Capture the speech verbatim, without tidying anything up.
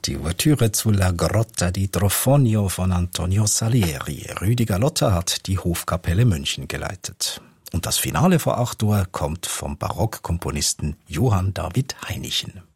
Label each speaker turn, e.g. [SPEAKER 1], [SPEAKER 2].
[SPEAKER 1] Die Ouvertüre zu La Grotta di Trofonio von Antonio Salieri. Rüdiger Lotter hat die Hofkapelle München geleitet. Und das Finale vor acht Uhr kommt vom Barockkomponisten Johann David Heinichen.